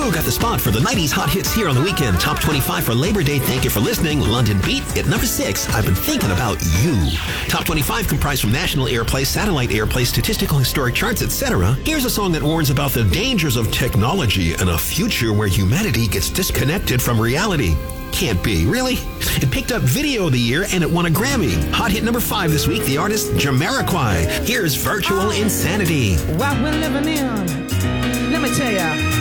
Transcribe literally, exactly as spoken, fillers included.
Who got the spot for the nineties hot hits here on the weekend? Top twenty-five for Labor Day. Thank you for listening. London Beat at number six. I've been thinking about you. Top twenty-five comprised from national airplay, satellite airplay, statistical historic charts, et cetera. Here's a song that warns about the dangers of technology and a future where humanity gets disconnected from reality. Can't be, really? It picked up Video of the Year and it won a Grammy. Hot hit number five this week, the artist Jamiroquai. Here's Virtual Insanity. What we're living in, let me tell ya.